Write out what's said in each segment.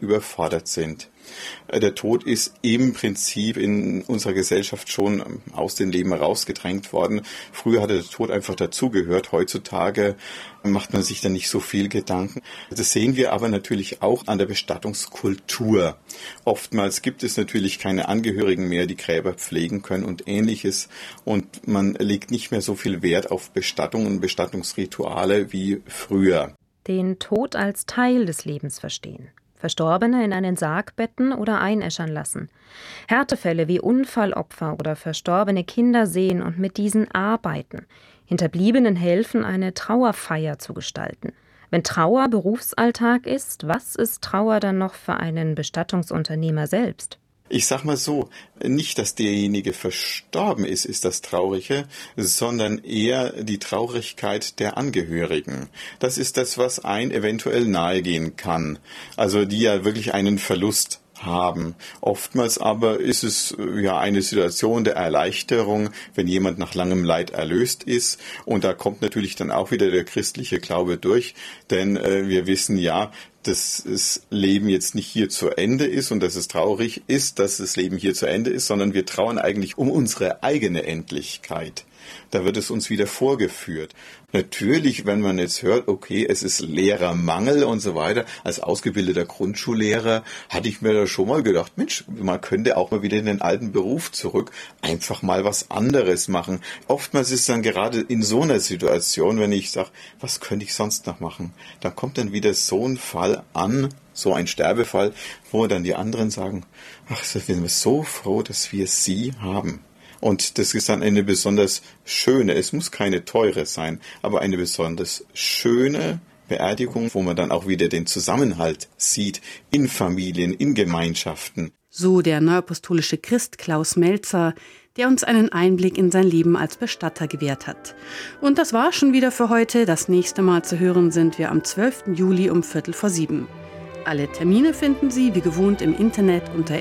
überfordert sind. Der Tod ist im Prinzip in unserer Gesellschaft schon aus dem Leben rausgedrängt worden. Früher hatte der Tod einfach dazugehört. Heutzutage macht man sich da nicht so viel Gedanken. Das sehen wir aber natürlich auch an der Bestattungskultur. Oftmals gibt es natürlich keine Angehörigen mehr, die Gräber pflegen können und Ähnliches. Und man legt nicht mehr so viel Wert auf Bestattungen, Bestattungsrituale wie früher. Den Tod als Teil des Lebens verstehen. Verstorbene in einen Sarg betten oder einäschern lassen. Härtefälle wie Unfallopfer oder verstorbene Kinder sehen und mit diesen arbeiten. Hinterbliebenen helfen, eine Trauerfeier zu gestalten. Wenn Trauer Berufsalltag ist, was ist Trauer dann noch für einen Bestattungsunternehmer selbst? Ich sag mal so, nicht, dass derjenige verstorben ist das Traurige, sondern eher die Traurigkeit der Angehörigen. Das ist das, was einem eventuell nahegehen kann. Also die ja wirklich einen Verlust haben. Oftmals aber ist es ja eine Situation der Erleichterung, wenn jemand nach langem Leid erlöst ist. Und da kommt natürlich dann auch wieder der christliche Glaube durch, denn wir wissen ja, dass das Leben jetzt nicht hier zu Ende ist und dass es traurig ist, dass das Leben hier zu Ende ist, sondern wir trauern eigentlich um unsere eigene Endlichkeit. Da wird es uns wieder vorgeführt. Natürlich, wenn man jetzt hört, okay, es ist Lehrermangel und so weiter, als ausgebildeter Grundschullehrer hatte ich mir da schon mal gedacht, Mensch, man könnte auch mal wieder in den alten Beruf zurück, einfach mal was anderes machen. Oftmals ist dann gerade in so einer Situation, wenn ich sage, was könnte ich sonst noch machen, dann kommt dann wieder so ein Fall an, so ein Sterbefall, wo dann die anderen sagen, ach, wir sind so froh, dass wir Sie haben. Und das ist dann eine besonders schöne, es muss keine teure sein, aber eine besonders schöne Beerdigung, wo man dann auch wieder den Zusammenhalt sieht in Familien, in Gemeinschaften. So der neuapostolische Christ Klaus Melzer, der uns einen Einblick in sein Leben als Bestatter gewährt hat. Und das war schon wieder für heute. Das nächste Mal zu hören sind wir am 12. Juli um 6:15. Alle Termine finden Sie wie gewohnt im Internet unter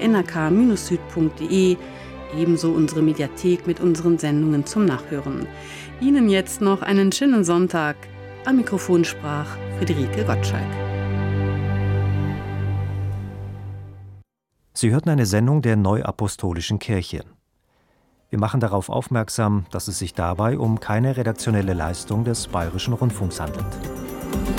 nrk-süd.de. Ebenso unsere Mediathek mit unseren Sendungen zum Nachhören. Ihnen jetzt noch einen schönen Sonntag. Am Mikrofon sprach Friederike Gottschalk. Sie hörten eine Sendung der Neuapostolischen Kirche. Wir machen darauf aufmerksam, dass es sich dabei um keine redaktionelle Leistung des Bayerischen Rundfunks handelt.